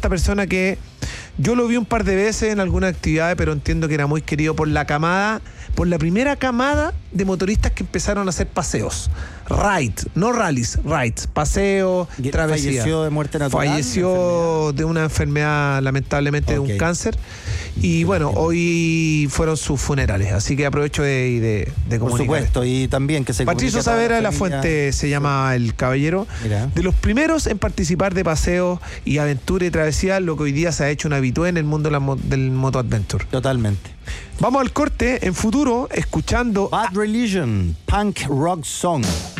esta persona que yo lo vi un par de veces en algunas actividades, pero entiendo que era muy querido por la primera camada de motoristas que empezaron a hacer paseos. Ride, no rallies, rides, paseos, travesías. Falleció de muerte natural. Falleció de una enfermedad, lamentablemente, de un cáncer. Y bueno, hoy fueron sus funerales, así que aprovecho de comunicar. Por supuesto, y también que se Patricio Saavedra de la Fuente se llama el caballero. Mira. De los primeros en participar de paseos y aventura y travesía, lo que hoy día se ha hecho un habitué en el mundo del Moto Adventure. Totalmente. Vamos al corte en futuro, escuchando Bad Religion, Punk Rock Song.